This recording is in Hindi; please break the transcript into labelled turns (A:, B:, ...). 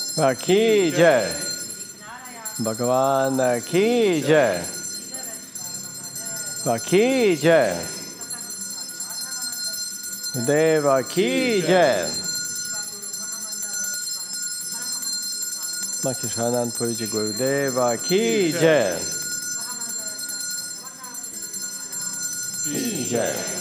A: की जय, भगवान की जय, की जय, देव की जय। Mahishwanand Ji Gurudeva की जय, की जय।